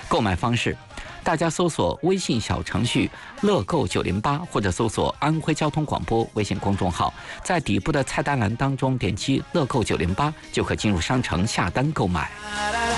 购买方式，大家搜索微信小程序乐购908，或者搜索安徽交通广播微信公众号，在底部的菜单栏当中点击乐购908，就可进入商城下单购买。